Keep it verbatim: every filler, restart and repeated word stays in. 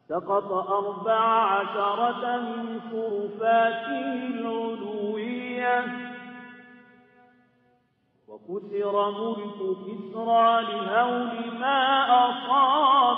سقط أربع عشرة من شرفاته العلوية وكسر ملك كسرى لهول ما أصاب